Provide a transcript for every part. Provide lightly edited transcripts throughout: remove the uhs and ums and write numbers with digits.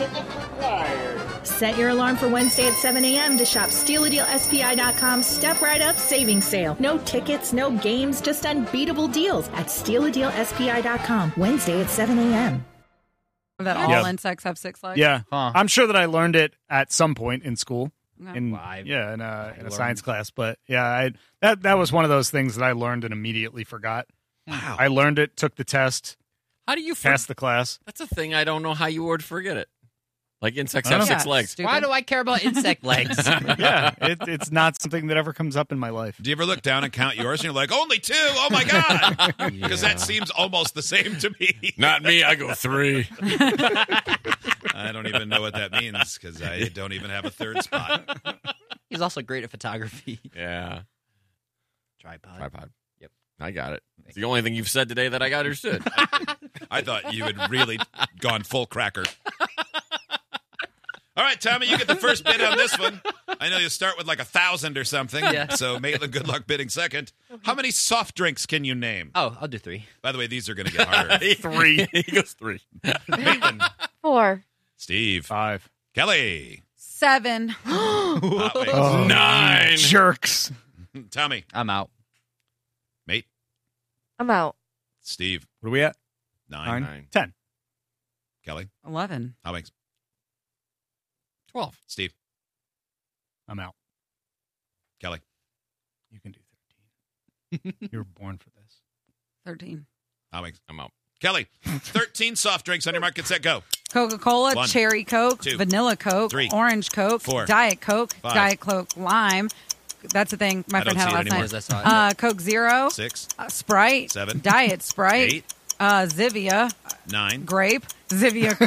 Set your alarm for Wednesday at 7 a.m. to shop StealADealSPI.com's Step Right Up Savings Sale. No tickets, no games, just unbeatable deals at StealADealSPI.com. Wednesday at 7 a.m. That all insects have 6 legs? Yeah. Huh. I'm sure that I learned it at some point in school. Okay. In a science class. But yeah, that was one of those things that I learned and immediately forgot. Wow. I learned it, took the test, How do you passed the class. That's a thing I don't know how you would forget it. Like insects have 6 legs. Stupid. Why do I care about insect legs? Yeah, it's not something that ever comes up in my life. Do you ever look down and count yours and you're like, only 2? Oh, my God. Because that seems almost the same to me. Not me. I go 3. I don't even know what that means because I don't even have a third spot. He's also great at photography. Yeah. Tripod. Yep. I got it. It's the only thing you've said today that I understood. I thought you had really gone full cracker. All right, Tommy, you get the first bid on this one. I know you start with like 1,000 or something, so Maitland, good luck bidding second. How many soft drinks can you name? Oh, I'll do 3. By the way, these are going to get harder. 3. He goes 3. Maitland. 4. Steve. 5. Kelly. 7. 9. Jerks. Tommy. I'm out. Mate. I'm out. Steve. What are we at? 9. 9. 10. Kelly. 11. How many? 12. Steve. I'm out. Kelly. You can do 13. You were born for this. 13. How many? I'm out. Kelly. 13 soft drinks on your mark. Get set, go. Coca-Cola, 1, Cherry Coke, 2, Vanilla Coke, 3, Orange Coke, 4, Diet Coke, 5. Diet Coke Lime. That's the thing. My I friend don't had it see it last anymore. night. Coke Zero, 6. Sprite, 7. Diet Sprite, 8. Zivia, 9. Grape, Zivia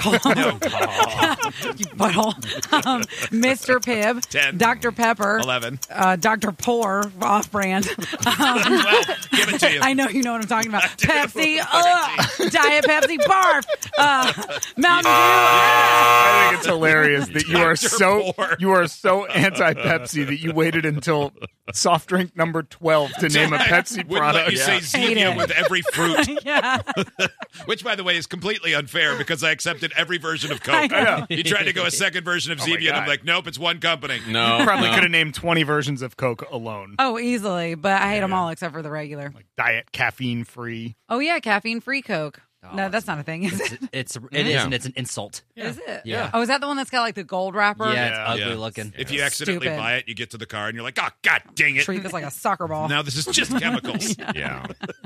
Cola, you butthole, Mr. Pibb, 10. Dr. Pepper, 11. Dr. Pour, off-brand. Well, give it to you. I know you know what I'm talking about. Pepsi, Diet Pepsi, barf, Mountain Dew. I think it's hilarious that Dr. you are so anti-Pepsi that you waited until soft drink number 12 to name a Pepsi Wouldn't product. let you say Hate Zevia it. with every fruit. Yeah. Which, by the way, is completely unfair because I accepted every version of I Coke. know. You tried to go a second version of my Zevia, and I'm God. like, nope, it's one company. No. Probably no. could have named 20 versions of Coke alone. Oh, easily, but I hate them all except for the regular. Like diet, caffeine-free. Oh yeah, caffeine-free Coke. Oh, No, that's not a thing, is it? It is, Yeah. and it's an insult. Is it? Yeah. Oh, is that the one that's got like the gold wrapper? Yeah, it's Yeah. ugly Yeah. looking. If you accidentally Stupid. buy it, you get to the car, and you're like, oh, God dang it. Treat this like a soccer ball. Now this is just chemicals. Yeah.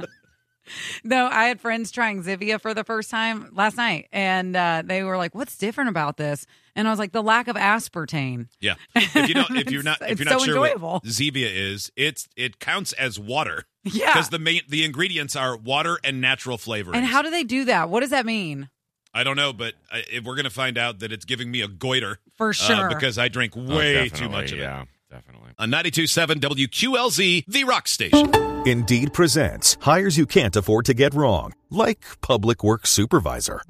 No, I had friends trying Zivia for the first time last night, and they were like, "What's different about this?" And I was like, "The lack of aspartame." Yeah. If you're not It's sure enjoyable. what Zevia is, it counts as water. Yeah. Because the ingredients are water and natural flavorings. And how do they do that? What does that mean? I don't know, but we're going to find out that it's giving me a goiter. For sure. Because I drink Oh, way too definitely, much of it. Yeah, definitely. On 92.7 WQLZ, the rock station. Indeed presents hires you can't afford to get wrong, like public works supervisor.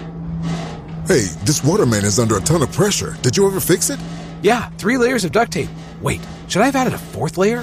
Hey, this waterman is under a ton of pressure. Did you ever fix it? Yeah, 3 layers of duct tape. Wait, should I have added a 4th layer?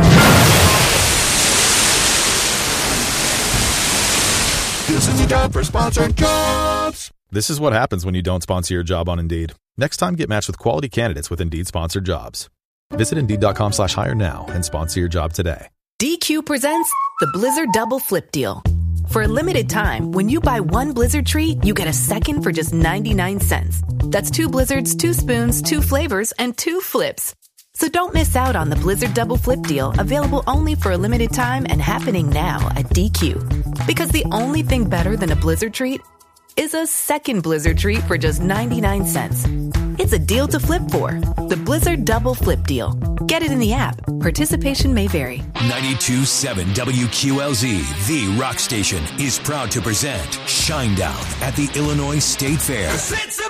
This is your job for sponsored jobs. This is what happens when you don't sponsor your job on Indeed. Next time, get matched with quality candidates with Indeed sponsored jobs. Visit Indeed.com/hire now and sponsor your job today. DQ presents the Blizzard Double Flip Deal. For a limited time, when you buy one Blizzard treat, you get a second for just 99 cents. That's 2 Blizzards, 2 spoons, 2 flavors, and 2 flips. So don't miss out on the Blizzard Double Flip Deal, available only for a limited time and happening now at DQ. Because the only thing better than a Blizzard treat is a second Blizzard treat for just 99 cents. It's a deal to flip for. The Blizzard Double Flip Deal. Get it in the app. Participation may vary. 92.7 WQLZ, the rock station, is proud to present Shinedown at the Illinois State Fair.